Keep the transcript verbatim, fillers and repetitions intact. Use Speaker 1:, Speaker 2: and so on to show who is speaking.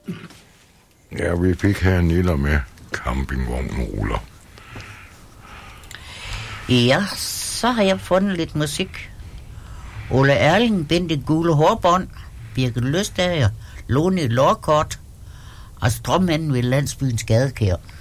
Speaker 1: Ja, vi fik her en lille med campingvognen ruller.
Speaker 2: Ja, så har jeg fundet lidt musik. Ole Erling, Bente Gule Hårbånd, Birgit Løstager, Lone Lårkort og Strømmanden ved landsbyens gadekær.